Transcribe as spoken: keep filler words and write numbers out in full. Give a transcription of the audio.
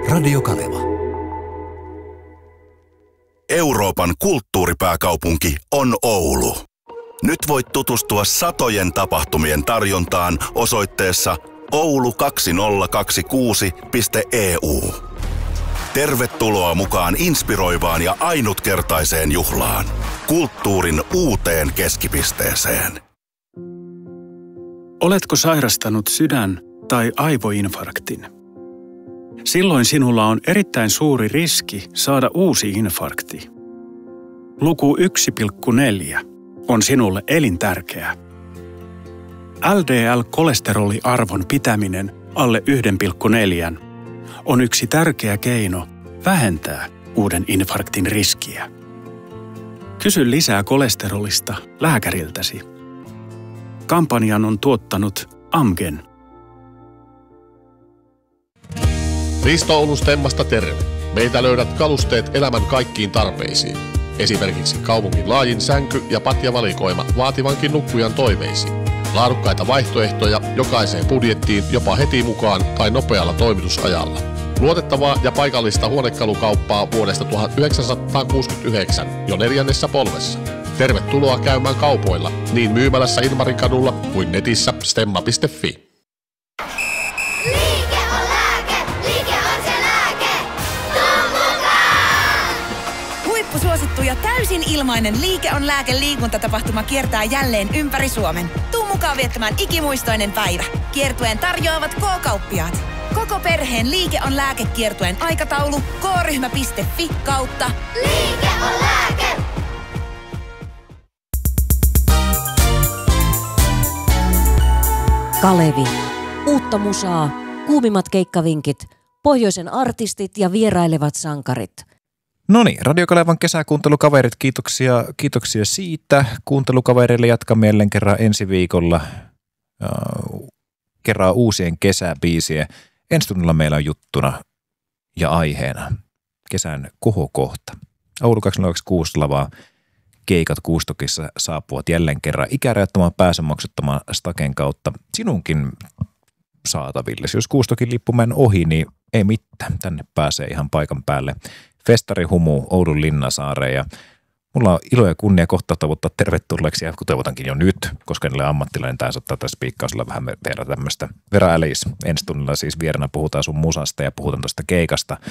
Radio Kaleva. Euroopan kulttuuripääkaupunki on Oulu. Nyt voit tutustua satojen tapahtumien tarjontaan osoitteessa oulu kaksituhattakaksikymmentäkuusi piste e u. Tervetuloa mukaan inspiroivaan ja ainutkertaiseen juhlaan. Kulttuurin uuteen keskipisteeseen. Oletko sairastanut sydän- tai aivoinfarktin? Silloin sinulla on erittäin suuri riski saada uusi infarkti. Luku yksi pilkku neljä on sinulle elintärkeä. L D L-kolesteroliarvon pitäminen alle yksi pilkku neljä on yksi tärkeä keino vähentää uuden infarktin riskiä. Kysy lisää kolesterolista lääkäriltäsi. Kampanjan on tuottanut Amgen. Risto Oulu Stemmasta terve. Meiltä löydät kalusteet elämän kaikkiin tarpeisiin. Esimerkiksi kaupungin laajin sänky- ja patjavalikoima vaativankin nukkujan toiveisiin. Laadukkaita vaihtoehtoja jokaiseen budjettiin jopa heti mukaan tai nopealla toimitusajalla. Luotettavaa ja paikallista huonekalukauppaa vuodesta tuhatyhdeksänsataakuusikymmentäyhdeksän jo neljännessä polvessa. Tervetuloa käymään kaupoilla niin myymälässä Ilmarin kadulla kuin netissä stemma piste fi. Liike on lääke, liike on se lääke. Tuu mukaan! Huippusuosittu ja täysin ilmainen Liike on lääke -liikuntatapahtuma kiertää jälleen ympäri Suomen. Tuu mukaan viettämään ikimuistoinen päivä. Kiertueen tarjoavat K-kauppiaat. Koko perheen Liike on lääke -kiertueen aikataulu k ryhmä piste fi kautta Liike on lääke. Kalevi. Uutta musaa, kuumimmat keikkavinkit, pohjoisen artistit ja vierailevat sankarit. No niin, Radio Kalevan kesäkuuntelukaverit, kiitoksia, kiitoksia siitä. Kuuntelukavereille jatkamme jälleen kerran ensi viikolla äh, kerran uusien kesäbiisien. Ensi tunnilla meillä on juttuna ja aiheena kesän kohokohta. Oulu kaksituhattakaksikymmentäkuusi lavaa keikat Kuustokissa saapuvat jälleen kerran ikärajattoman pääsemaksuttoman Staken kautta sinunkin saataville. Jos Kuustokin lippumen ohi, niin ei mitään. Tänne pääsee ihan paikan päälle. Festarihumu Oulun Linnasaareen ja mulla on ilo ja kunnia kohta toivottaa tervetulleeksi ja kun toivotankin jo nyt, koska niille ammattilainen taisi ottaa tässä spiikkausilla vähän verran tämmöistä verääliis. Ensi tunnilla siis vieränä puhutaan sun musasta ja puhutaan tuosta keikasta.